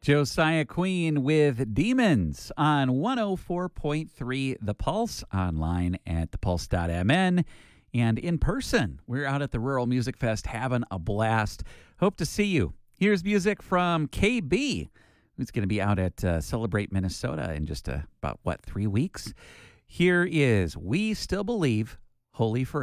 Josiah Queen with Demons on 104.3 The Pulse, online at thepulse.mn, and in person. We're out at the Rural Music Fest having a blast. Hope to see you. Here's music from KB, who's going to be out at Celebrate Minnesota in just about, 3 weeks. Here is We Still Believe, Holy Forever.